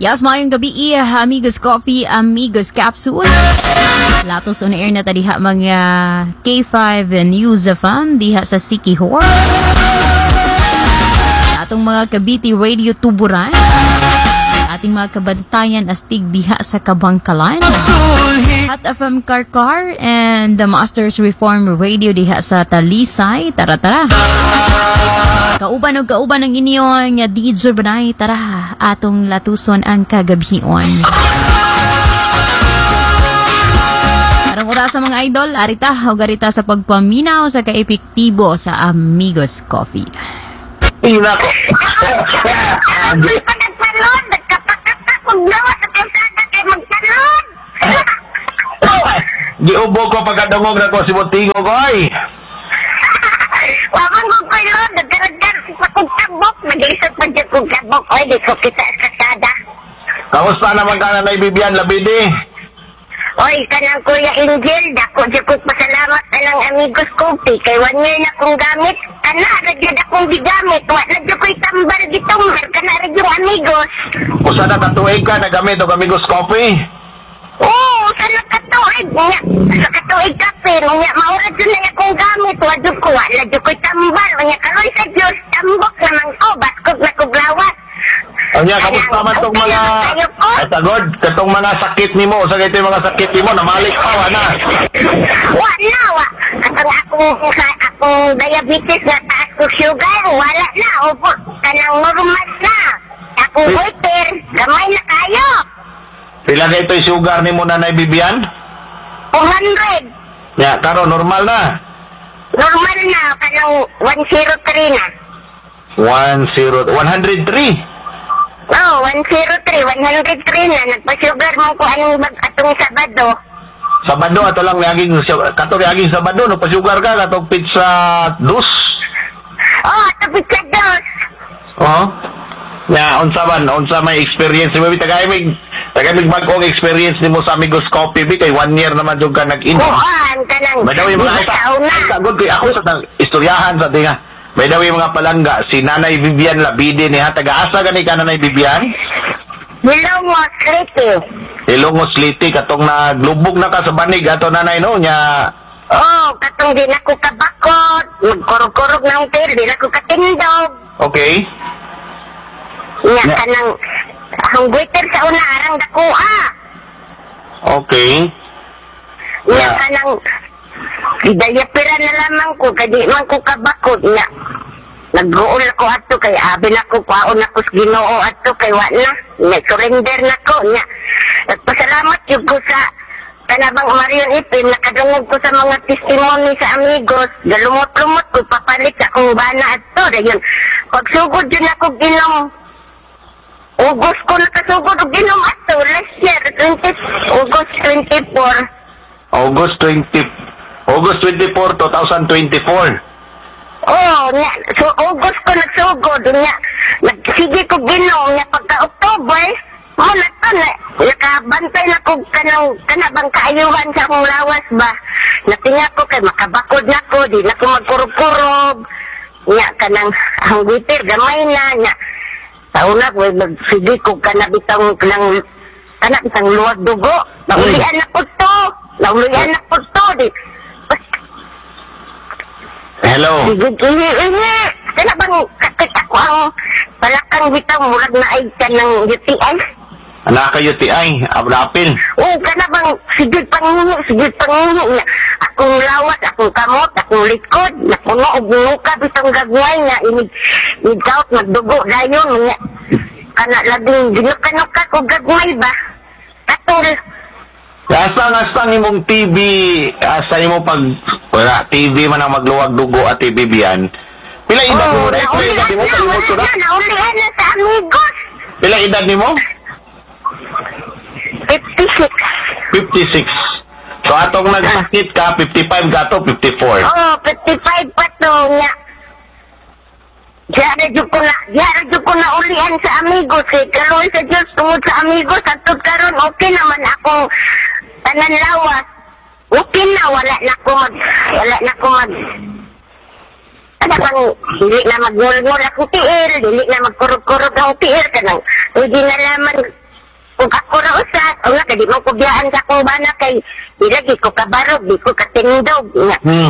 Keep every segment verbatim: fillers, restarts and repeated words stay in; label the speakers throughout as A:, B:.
A: Yes, mayong gabi iya, Amigos Coffee, Amigos Capsule. Latos on air na tadiha mga K five News F M diha sa Sikihor. Atong mga Cavite Radio Tuburan. Ating mga kabantayan astig diha sa Kabangkalan. Hot F M Karkar and the Masters Reform Radio diha sa Talisay. Tara tara. Kauban o kauban ng inyo nga D J Banay. Tara, atong latuson ang kagabion. Parang oras sa mga idol, arita o garita sa pagpaminaw sa kaepektibo sa Amigos Coffee.
B: Ina ko.
C: Ako'y pagkasalon, nagkapakatakog nawa sa kalsada kay magsalon.
B: Giubog ko pagkadungog na ko si Montigo ko ay.
C: Waman ko ko'y lon, nagkaragdar sa kugkabok, nag-isot pa dyan kugkabok. Oy, di ko kita sa kalsada.
B: Kamusta naman ka na naibibiyan, Labidi?
C: Oy, kanang Kuya Angel, dako dyan ko pasalamat na ng Amigos Coffee. Kay one year na kong gamit, kana, ragyad akong gigamit. Wala dyan ko'y tambal ditong, kana ragyong Amigos.
B: Usa na katuig ka, nagamit o Amigos Coffee?
C: Oo, sa nakatuig niya. Sa katuig kape, niya, maurad yun na akong gamit. Wadyo ko, wala dyan ko'y tambal. Niya, kaloy sa Diyos, tambok naman ko, baskog na kuglawat.
B: O niya, kamusta man itong mga... Ay, tagod, katong mga sakit ni mo. Sa ito yung mga sakit ni mo, namalik pa, wala.
C: Wala, wa. Katong akong, akong diabetes na taas ko sugar, wala na. Opo, kanang normal na. Akong goiter, gamay na kayo.
B: Pila na ito yung sugar ni mo na naibibiyan?
C: two hundred.
B: Ya, karo, normal na.
C: Normal na, kanang one oh three na.
B: one zero, one oh three.
C: Oo, one oh three, one oh three na. Nagpa-sugar mo ko anong bag atong Sabado.
B: Sabado, ato lang naging, kato naging Sabado, no, pa-sugar ka, katong pizza dos.
C: Oo, oh, tapos ka dos.
B: Oo. Ya, unsa man, unsa may experience mo, tagay mig, tagay mig bagong experience nimo sa Amigos Coffee, bi, kay one year naman yung ka nag-inom.
C: Oo, ang tanang.
B: By the way, mga ay, ay, sagod kay ako sa tang istoryahan sa tinga. By the way, mga palangga, si Nanay Vivian Labidi ni ha, taga-asa gani ka Nanay Vivian?
C: Hello mo, Slity.
B: Ilongos Liti, katong naglubog na ka sa banig, ato Nanay, no, nya...
C: Oo, katong di na ko kabakot, magkurog-kurog ng tail, di na ko katindog.
B: Okay.
C: Nga
B: Yeah.
C: ka ng, ang waiter sa una, arang dakua.
B: Okay.
C: Nga
B: Yeah.
C: ka ng, idayapira na lamang ko, kadi man ko kabakot, nga. Nag-gool ako ato, kay abi na ko, kwaon ako sa Ginoo ato, kay wala. Nga, surrender na ko, nga. Nagpasalamat yung ko sa Tanabang Marion Ipin, nakadungog ko sa mga testimony sa Amigos, galumot-lumot ko, papalit sa akong bana ato, dayon. Pagsugod yun ako ginom, August ko nakasugod o ginom ato, last year, twenty, August twenty-four.
B: August twentieth, August twenty-fourth, twenty twenty-four.
C: Oo, nga, so August ko nagsugod, nga, nagsige ko ginom, nga pagka-October, muna to, na, nakabantay na ko kanang, kanabang kaayuhan sa akong lawas ba. Natinga ko kay makabakod na ko, di na ko magkurog-kurog, nga, kanang, ang bitir, gamay na, nga, tauna ko, nagsige ko kanabitang, kanang, kanabitang luwag dugo, naulian na ko to, naulian na ko to, di,
B: Hello.
C: Ini, ini, kaya bang kakit ako ang palakang bitang murag na ay ka ng U T I?
B: Anak ka U T I, abrapil.
C: Oo, kaya bang sigid pangingi, sigid pangingi. Akong lawat, akong kamot, akong likod, napuno o bunuka bitang gagway nga inig, ikaw, nagdugo dayon nga. Kana labing ginukanuka ko gagway ba? Katul.
B: Asa nga sa imong T V, asa imo pag wala T V man ang magluwag dugo at T V biyan. Pila edad
C: Oo,
B: mo? Pila edad
C: naulihan
B: mo?
C: na, wala na, naulihan na sa Amigos.
B: Pila edad nimo?
C: fifty-six.
B: fifty-six. So atong nagsakit ka, fifty-five ka to, fifty-four.
C: Oo, fifty-five pa to nga. Diyan na ko na, diyan na ko na ulihan sa Amigos eh. Kaloy sa Diyos tungod sa Amigos. At karon okay naman akong tanan lawas. Okay na, wala na ko mag, wala na ko mag, ano bang, dili na magmulmul akong tiil, dili na magkurog-kurog ang tiil ka nang, hindi na laman kung ako ra usat, o nga, kadi mo kubiyaan sa akong bana kay, ilagi ko kabarog, di ko katindog. Nga,
B: Hmm.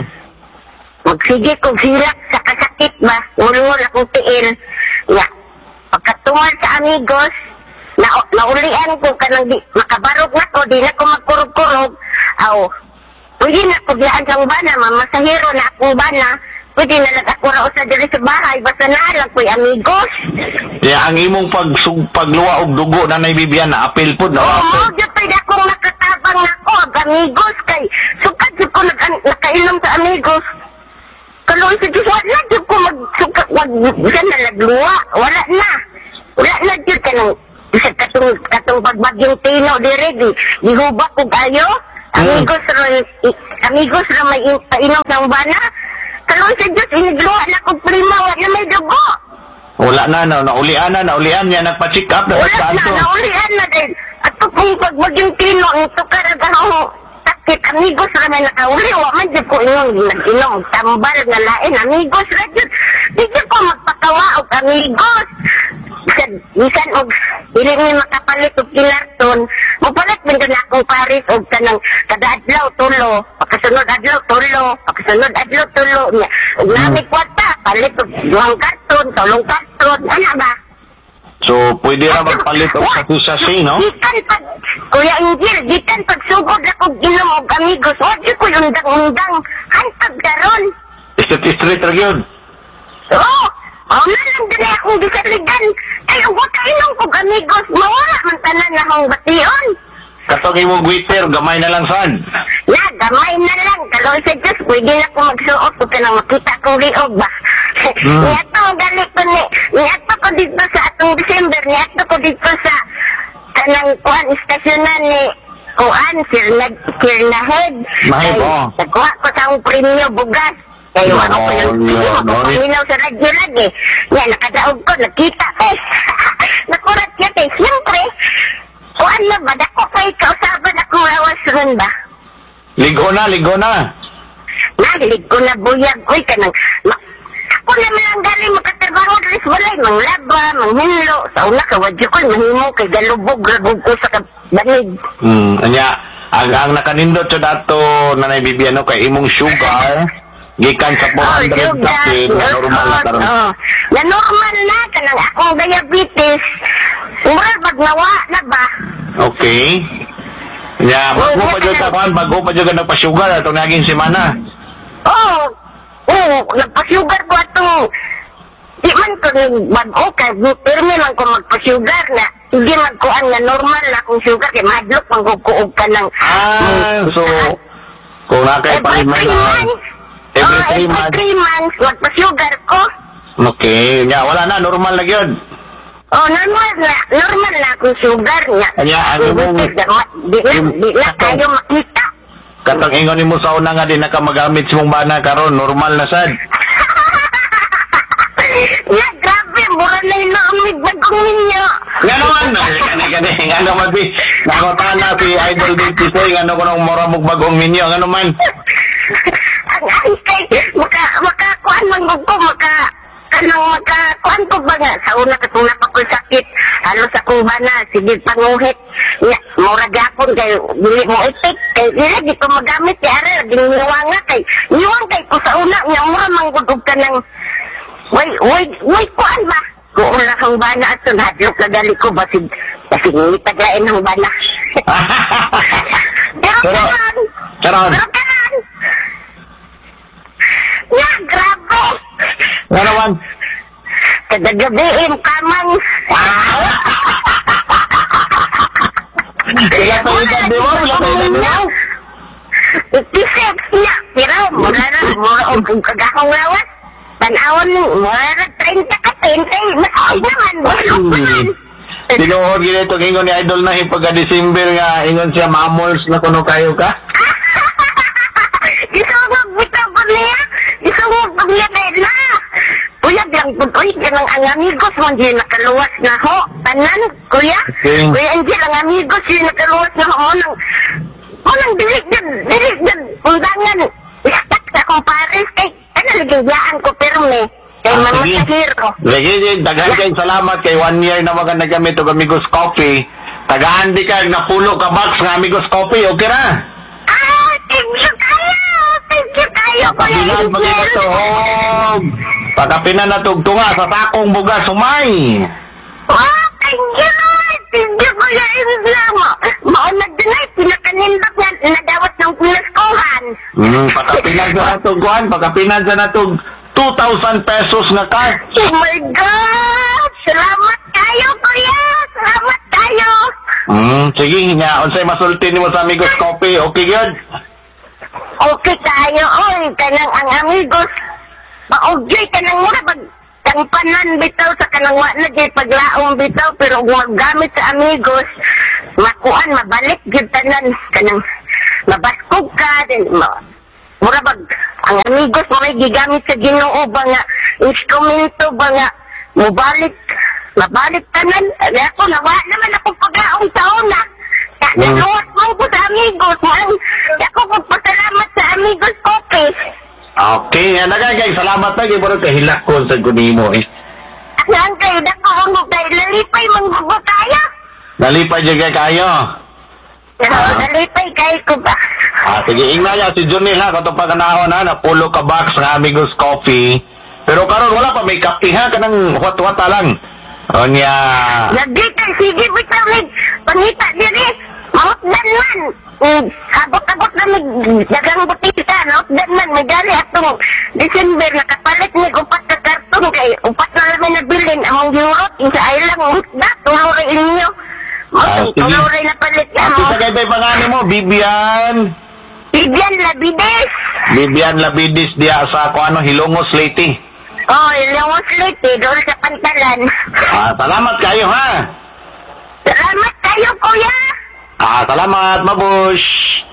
C: magsige ko hilak sa kasakit ba, ngulungol akong tiil. Nga, pagkatungal sa amigos, na naulian ko kanang di, makabarog na ko, di na ko magkurog-kurog. Aw, pwede na kubiyaan sa akong bana, mamasahiro na akong bana, pwede na lang ako ra usad diri sa bahay, basta naalang ko'y amigos.
B: Kaya ang imong pag pagluwa og dugo na naibibiyan na apil po na
C: Oo,
B: apil.
C: dyan pwede akong nakatabang ako, amigos kay, sukad dyan ko nag nakainom sa amigos. Kaloy sa Diyos, wala dyan ko magsukat, wag dyan na nagluwa, wala na. Wala na dyan ka nang, isa katong, katong pagbagyong tino, di ready, gihubak ko kayo, amigos ron, amigos ron may in- painom sa bana. Kaloy sa Diyos, inigluwa na kong prima, wala may dugo.
B: Wala na, na naulian na, naulian niya, nagpa-check up na
C: Wala
B: sa
C: na, naulian na din. At kung pagbagyong tino, ito ka na gano'ng sakit, amigos na may nakauli, wa man dyan ko inyong nag-inom, tambal na lain, amigos na dyan. Di dyan ko magpakawa og amigos. Bisan, bisan og, hindi mo makapalit og kinarton, mapalit din na akong paris og kanang kada adlaw tulo, pagkasunod adlaw tulo, pagkasunod adlaw tulo, niya. Og nami kwata, palit og duwang karton, tulong karton, ano ba?
B: So, pwede na magpalit og sasi-sasi, no?
C: Gikan pag, Kuya Ingil, gikan pag sugod akong inom og amigos, wag yun ko yung undang-undang, hantag karon.
B: Street-street ra gyud.
C: Oo, oh, nalang dali akong gisaligan. Ay, huwag ka inom kong amigos, mawala man tanan na akong bation.
B: Katong imong waiter, gamay na lang saan.
C: Na, gamay na lang. Kaloy sa Diyos, pwede na akong magsuot ko ka nang makita kong liog ba.
B: Hmm.
C: Niyato ang galit ko ni, niyato ko dito sa atong December, niyato ko dito sa kanang kuhan istasyonan ni kuhan, sir na, sir na head.
B: Mahid, oo.
C: Nagkuha ko sa akong premyo bugas. Kaya
B: Oo,
C: ako ko yung
B: yeah,
C: ako
B: no,
C: paminaw sa radyo lagi. Yan, nakadaog ko, nakita ko. Nakurat ka kay, siyempre, kuhan na ba, dako kay kausaban akong rawas ron ba?
B: Ligo na, ligo na.
C: Nalig ko na buyag, uy, kanang, ma, ako naman ang galing makatrabaho dito sa balay, manglaba, manghinlo, sa una ka, wadyo ko, mahimo kay galubog, ragog ko sa kabanig.
B: Hmm, anya, ang, ang nakanindot sa dato na naibibiyan kay imong sugar, gikan sa four hundred kapin, na normal na karon.
C: Oh, na normal na, kanang akong diabetes, mura magnawa na ba?
B: Okay. Ya, bago pa dyan sa kwan, bago pa dyan ka nagpa-sugar, itong naging semana.
C: Oo, oo, nagpa-sugar ko atong, di man ko nung bago ka, pirmi man ko magpa-sugar na, hindi man ko ang na normal na akong sugar, kaya madlok magkukuog ka ng,
B: Ah, so, kung nakay
C: every three
B: paliman na,
C: months,
B: every
C: oh,
B: three
C: every
B: months.
C: three months, magpa-sugar ko.
B: Okay, ya, wala na, normal na yun.
C: Oh, normal na, normal na akong sugar niya.
B: Kanya, ano mong-
C: Di na, di na tayo makita.
B: Katang ingon ni mo sa una nga, di na ka magamit sa mong bana karon normal na sad.
C: Ya, grabe, mura na yung naamig bagong ninyo.
B: Nga naman, gani gani, nga naman, bi, nakotahan na si Idol D P C, nga naman ko nung mura mong bagong minyo, nga naman.
C: Ang ay kay, maka, makakuan man ko, maka, kanang makakuan ko ba nga, sa una katong napakul sakit, halos akong bana, sige panguhit, nga, mura gapon kay, dili mo itik, kay, dili, di ko magamit, kay ara, diniwang nga kay, niwang kay ko sa una, nga mura manggudog ka ng, way, way, way, kuan ba? Kung una kang bana at sunhadlok na gali ko, basig, basig nitaglain ng bana. Pero
B: Pero,
C: karon,
B: karon.
C: pero karon, nga, grabe!
B: Nga naman,
C: Kada gabi yung kamang.
B: wala pa edad di mo, wala pa edad di mo.
C: Itisip niya. Pero mula na, mula o kung kagakong lawas. Tanawon mo, mula na treinta ka, treinta. Ay naman, bulog naman.
B: Tinuod ginito ingon ni Idol na pagka-December nga ingon siya mamols na kuno kayo ka.
C: Isumog bitaw ko niya. Isumog ko niya dahil na. Kuya, bilang putoy ka ng ang amigos mo, hindi nakaluwas na ho. Tanan, kuya.
B: Okay.
C: Kuya, hindi ang amigos, hindi nakaluwas na ho. Unang, unang dilig dyan, dilig dyan, undangan. Istak sa akong pares kay, ano nagigayaan ko pirme. Kay
B: Ah,
C: Mama
B: sige.
C: Sahiro.
B: Lagi din, daghan kayong salamat kay one year na mga nagamit o Amigos Coffee. tagaan di ka napulo ka box ng Amigos Coffee, okay ra?
C: Ah, thank you kayo! Thank you kayo, Kuya
B: Pagpinan mo
C: Angel!
B: ito, oh. Pagkapinan na tugtunga sa takong bugas sumay.
C: Oh, thank you! Thank you, Kuya Angel! Maunag din ay pinakanindot nga nadawat ng pinaskohan.
B: Hmm, pagkapinan sa natugkuhan, pagkapinan sa natug two thousand pesos nga card.
C: Oh my God! Salamat kayo, Kuya! Salamat kayo!
B: Hmm, sige nga, unsay masulti nimo sa Amigos Coffee, okay good?
C: Okay kayo, oy, kanang ang amigos. Maugyoy kanang mura pag tangpanan bitaw sa kanang wala na paglaong bitaw pero kung gamit sa amigos, makuan mabalik gyud tanan kanang mabaskog ka din ma, mura pag ang amigos mo may gigamit sa Ginoo ba nga instrumento ba nga mubalik mabalik tanan. Ako nawa naman ako paglaong taon na. Nanuot mo ko sa amigos man. Ako magpasalamat sa Amigos Coffee.
B: Okay, nga nagagay, salamat na, giburo ka hilakon sa kunimo eh.
C: Ang kayo na ko ang hugay, lalipay manggugo tayo.
B: Nalipay dyan kayo.
C: Ah. Lalipay kayo ko ba?
B: Ah, sige, ingna niya, si Junil ha, katong pagkanahon ha, na pulo ka box ng Amigos Coffee. Pero karon wala pa, may kape ha, kanang wat-wata lang. O niya.
C: Lagi tayo, sige bitawig. Pangita din eh. Mautdan man. Mm, abot-abot na may dagang butita. Mautdan man. May gali atong December. Nakapalit ni upat ka karton. Kay upat na namin nabilin. Among Europe. Isa ay lang. Mutda. Tuluray inyo.
B: Ah, sige.
C: Tuluray na palit ka
B: Ate
C: mo.
B: sa kay pangalan mo, Bibian.
C: Bigyan labides.
B: Bibian Labidis diya sa kung ano, Hilongos Leyte.
C: Oh, ilawos late. Doon sa pantalan.
B: Ah, salamat kayo ha.
C: Salamat kayo, kuya.
B: Ah, salamat, mabush.